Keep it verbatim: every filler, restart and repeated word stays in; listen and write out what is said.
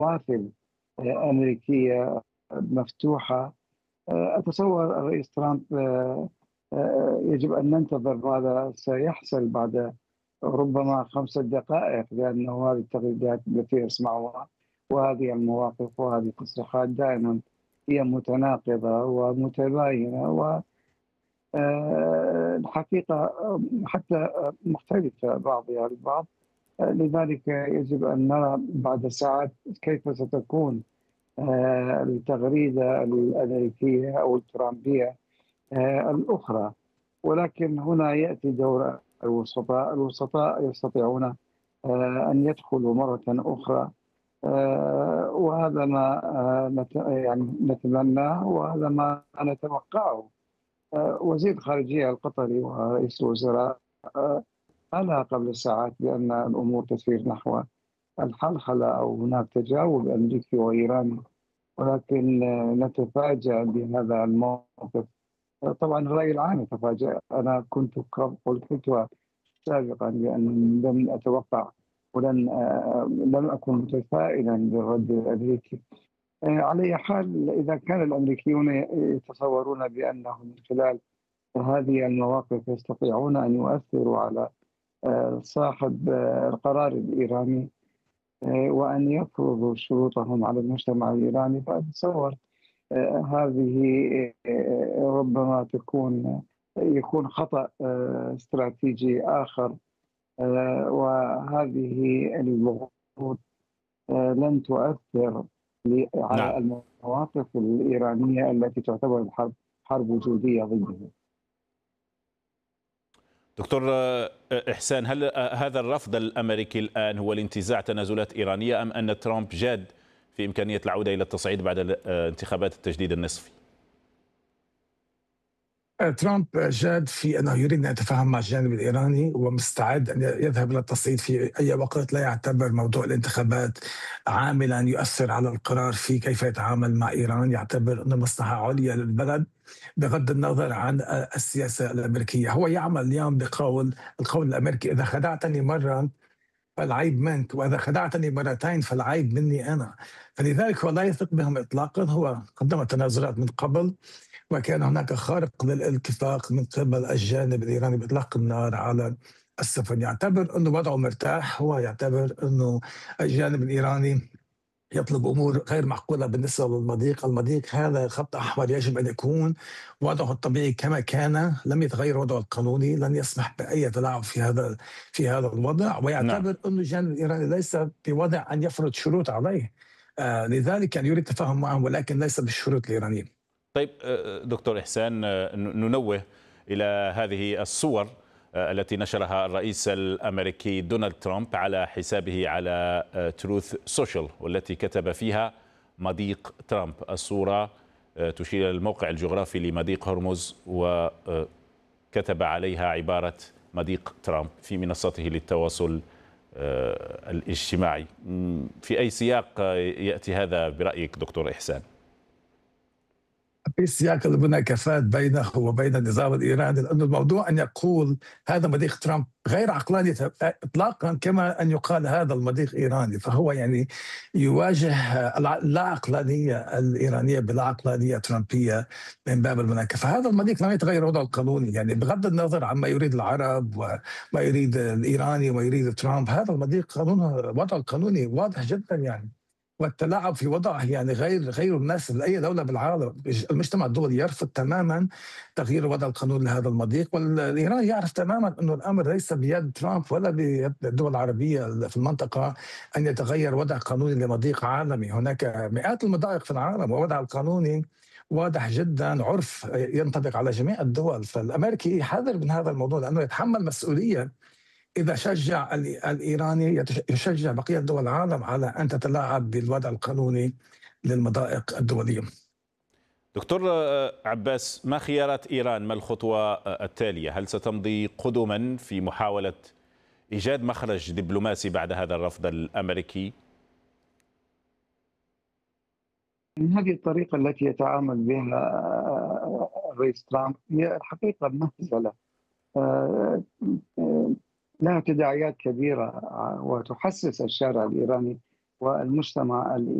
نوافذ آه، أمريكية مفتوحة. آه، أتصور الرئيس ترامب آه، آه، يجب أن ننتظر ماذا سيحصل بعد ربما خمسة دقائق، لأنه هذه التغريدات التي يسمعها وهذه المواقف وهذه التصريحات دائما هي متناقضة ومتباينة، والحقيقة حتى مختلفة بعضها البعض. آه، لذلك يجب أن نرى بعد ساعات كيف ستكون آه، التغريدة الأمريكية أو الترامبية آه، الأخرى. ولكن هنا يأتي دور الوسطاء. الوسطاء يستطيعون آه، أن يدخلوا مرة أخرى، آه، وهذا ما آه، نت- يعني نتمناه، وهذا ما نتوقعه. آه، وزير الخارجية القطري ورئيس الوزراء آه، قالها قبل ساعات بأن الأمور تسير نحو الحلحلة أو هناك تجاوب أمريكي وإيراني، ولكن آه، نتفاجأ بهذا الموقف. آه، طبعا الرأي العام يتفاجأ. أنا كنت قبل- قلت سابقا بأن لم أتوقع ولن آه، لم أكن متفائلا بالرد الأمريكي. آه، على أي حال، إذا كان الأمريكيون يتصورون بأنهم من خلال هذه المواقف يستطيعون أن يؤثروا على آه، صاحب آه، القرار الإيراني آه، وأن يفرضوا شروطهم على المجتمع الإيراني، فأتصور آه، هذه آه، ربما تكون يكون خطأ آه، استراتيجي آخر. آه، وهذه الضغوط آه، لن تؤثر ل- نعم. على المواقف الإيرانية التي تعتبر الحرب حرب وجودية ضده. دكتور آه، إحسان، هل آه، هذا الرفض الأمريكي الآن هو لانتزاع تنازلات إيرانية، أم أن ترامب جاد في إمكانية العودة إلى التصعيد بعد آه، انتخابات التجديد النصفي؟ ترامب جاد في أنه يريد أن يتفاهم مع الجانب الإيراني ومستعد أن يذهب إلى التصعيد في أي وقت. لا يعتبر موضوع الانتخابات عاملا يؤثر على القرار في كيف يتعامل مع إيران. يعتبر أنه مصلحة عليا للبلد بغض النظر عن السياسة الأمريكية. هو يعمل اليوم بقول القول الأمريكي: إذا خدعتني مرة فالعيب منك، وإذا خدعتني مرتين فالعيب مني أنا. فلذلك هو لا يثق بهم إطلاقا. هو قدم تنازلات من قبل، وكان هناك خارق للاتفاق من قبل الجانب الإيراني بإطلاق النار على السفن. يعتبر أنه وضعه مرتاح. هو يعتبر أنه الجانب الإيراني يطلب أمور غير معقولة بالنسبة للمضيق. المضيق هذا خط أحمر يجب أن يكون وضعه الطبيعي كما كان، لم يتغير وضعه القانوني، لن يسمح بأي تلاعب في هذا في هذا الوضع. نعم. ويعتبر أن الجانب الإيراني ليس بوضع أن يفرض شروط عليه. آه لذلك كان يريد التفاهم معهم، ولكن ليس بالشروط الإيرانية. طيب آه، دكتور إحسان، آه، ننوه إلى هذه الصور آه، التي نشرها الرئيس الأمريكي دونالد ترامب على حسابه على تروث سوشيال، والتي كتب فيها مضيق ترامب. الصورة آه، تشير إلى الموقع الجغرافي لمضيق هرمز، وكتب عليها عبارة مضيق ترامب في منصته للتواصل آه، الاجتماعي. م، في أي سياق آه، يأتي هذا برأيك دكتور إحسان؟ في سياق المناكفات بينه وبين النظام الإيراني، لأن الموضوع أن يقول هذا مضيق ترامب غير عقلاني إطلاقا، كما أن يقال هذا المضيق إيراني. فهو يعني يواجه اللا عقلانية الإيرانية بلا عقلانية ترامبية من باب المناكفة. هذا المضيق لم يتغير وضعه القانوني، يعني بغض النظر عما يريد العرب وما يريد الإيراني وما يريد ترامب، هذا المضيق قانونه وضعه القانوني واضح جدا يعني. والتلاعب في وضعه يعني غير غير مناسب لاي دوله بالعالم. المجتمع الدولي يرفض تماما تغيير وضع القانون لهذا المضيق، والايران يعرف تماما انه الامر ليس بيد ترامب ولا بيد الدول العربيه في المنطقه ان يتغير وضع قانوني لمضيق عالمي. هناك مئات المضايق في العالم، ووضع القانوني واضح جدا، عرف ينطبق على جميع الدول. فالامريكي يحذر من هذا الموضوع، لانه يتحمل مسؤوليه إذا شجع الإيراني يشجع بقية دول العالم على أن تتلاعب بالوضع القانوني للمضائق الدولية. دكتور عباس، ما خيارات إيران؟ ما الخطوة التالية؟ هل ستمضي قدما في محاولة إيجاد مخرج دبلوماسي بعد هذا الرفض الأمريكي؟ من هذه الطريقة التي يتعامل بها الرئيس ترامب هي الحقيقة مهزلة آه، آه، لها تداعيات كبيرة، آه، وتحسس الشارع الإيراني والمجتمع